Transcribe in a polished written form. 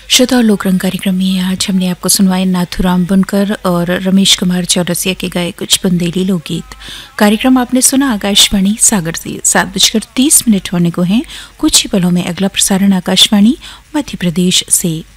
श्रोता और लोकरंग कार्यक्रम में आज हमने आपको सुनवाए नाथुराम बुनकर और रमेश कुमार चौरसिया के गाए कुछ बुंदेली लोकगीत। कार्यक्रम आपने सुना आकाशवाणी सागर से। 7:30 होने को हैं। कुछ ही पलों में अगला प्रसारण आकाशवाणी मध्य प्रदेश से।